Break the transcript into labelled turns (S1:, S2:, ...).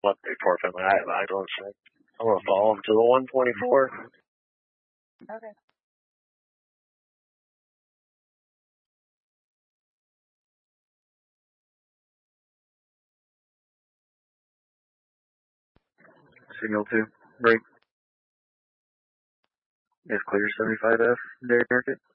S1: What they forfeit my I don't say. I'm gonna fall to the 124.
S2: Okay.
S1: Signal 2. Break. Is clear 75F. Derek.